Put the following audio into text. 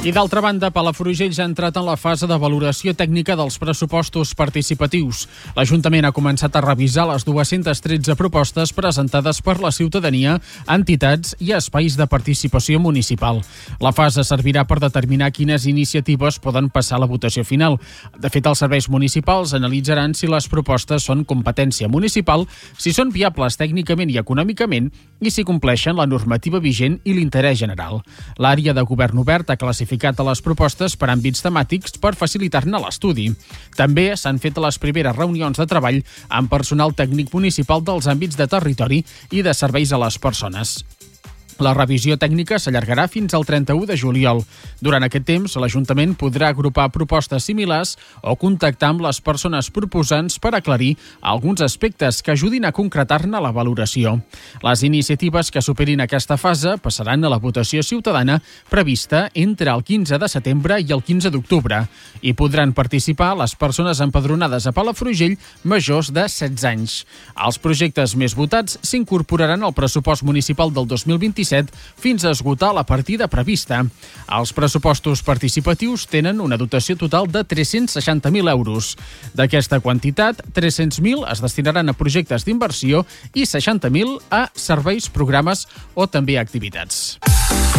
I d'altra banda, Palafrugell ja ha entrat en la fase de valoració tècnica dels pressupostos participatius. L'Ajuntament ha començat a revisar les 213 propostes presentades per la ciutadania, entitats i espais de participació municipal. La fase servirà per determinar quines iniciatives poden passar a la votació final. De fet, els serveis municipals analitzaran si les propostes són competència municipal, si són viables tècnicament i econòmicament i si compleixen la normativa vigent i l'interès general. L'àrea de govern obert ha classificat a les propostes per àmbits temàtics per facilitar-ne l'estudi. També s'han fet les primeres reunions de treball amb personal tècnic municipal dels àmbits de territori i de serveis a les persones. La revisió tècnica s'allargarà fins al 31 de juliol. Durant aquest temps, l'Ajuntament podrà agrupar propostes similars o contactar amb les persones proposants per aclarir alguns aspectes que ajudin a concretar-ne la valoració. Les iniciatives que superin aquesta fase passaran a la votació ciutadana prevista entre el 15 de setembre i el 15 d'octubre. Hi podran participar les persones empadronades a Palafrugell majors de 16 anys. Els projectes més votats s'incorporaran al pressupost municipal del 2027 fins a esgotar la partida prevista. Els pressupostos participatius tenen una dotació total de 360.000 euros. D'aquesta quantitat, 300.000 es destinaran a projectes d'inversió i 60.000 a serveis, programes o també a activitats.